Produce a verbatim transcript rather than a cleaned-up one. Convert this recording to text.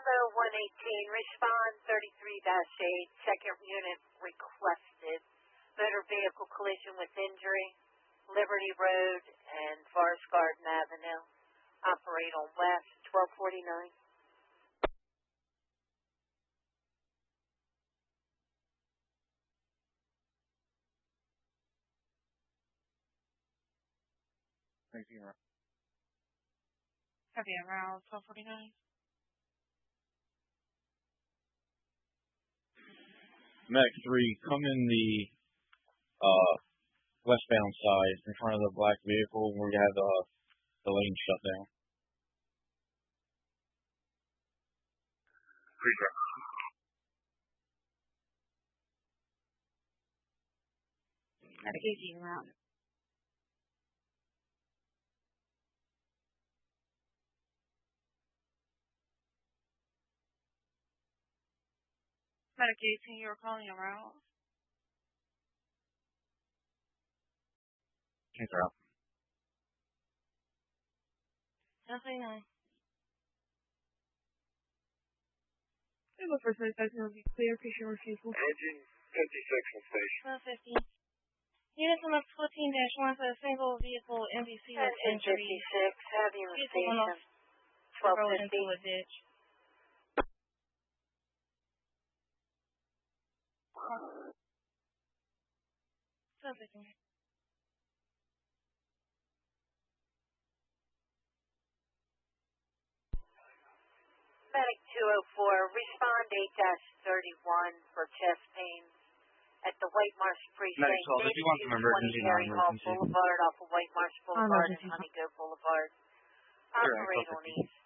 Bravo one eighteen, respond thirty-three dash eight, second unit requested. Motor vehicle collision with injury, Liberty Road and Forest Garden Avenue. Operate on West twelve forty-nine. Thank you. Heavy around twelve forty-nine. Max three, come in the uh, westbound side in front of the black vehicle where you have the, the lane shut down. Got an easy around. Medic eighteen, you were calling around. Things are up. Nothing. Uh, It looks for satisfaction will be clear. Patient refusal. Engine fifty-six on station. twelve fifty. Unit number fourteen dash one for a single vehicle N B C with Engine injury. fifty-six, have you in Vehicle went off station. twelve road fifty. into a ditch. twelve fifty. Medic two oh four, respond eight dash thirty-one for chest pains at the White Marsh Precinct. Medic twelve, if you want some emergency, Harry Hall non-emergency. Boulevard off of White Marsh Boulevard and Emergency. Honeygo Boulevard. Sure, Operate on twelve fifty. East